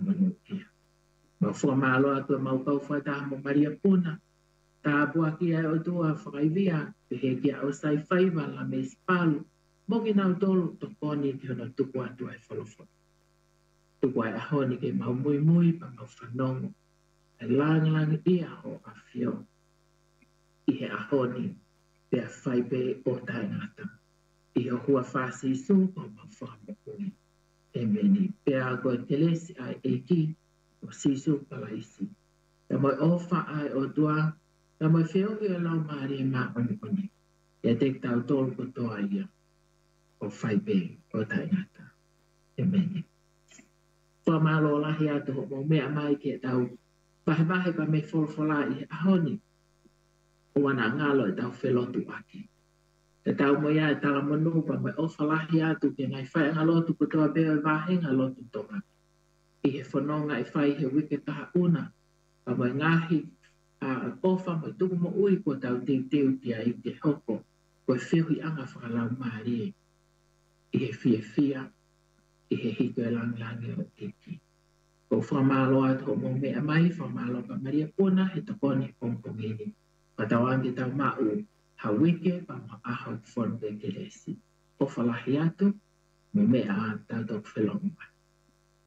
manukia. Ma fua malo atu mau kau fata mo Maria Puna. Ta bua ki ai o tua whakaivia, pe he kia au sai whaiva la me spalu. Moki nau tolu to koni ki hona tuku atu ai whalofo. Tuku ai ahoni ke mau mui mui pa mau whanongo. E lang ia o a fio. I he ahoni pe a whai pe o tai ngata. I ho hua whasi su o mau whamokui. E meni pe a koe telesi ai e ki o sisu palaisi. Ta moi ofa ai o tua, ta moi whio ki o lau maari e maa oni. E te tau tolu ko toa ia o whai pe o tai ngata. E meni. Tua malo lahi atu ho mo mea mai ke tau bahe pa me wholwhola i ahoni. O wana ngalo e tau whelotu aki. Te tau mo ia e tala manu pa me ofa lahi atu ke ngai whai ngalotu ko toa beo e wahe ngalotu tonga. I he whanonga e whai he wike taha una. Pa mo ngahi a ofa mo tuku mo ui ko tau teu tia i te hoko. Ko e whihi anga whakalau maari e. I he fia. I he hiko e langi o tiki. Ko whamalo atu mo mea mai, whamalo ka Maria Puna he takoni pongpongini. Patawangi tau mau hawike pa ma aho whonde keresi. O whalahi atu, mo mea tau tok whelonga.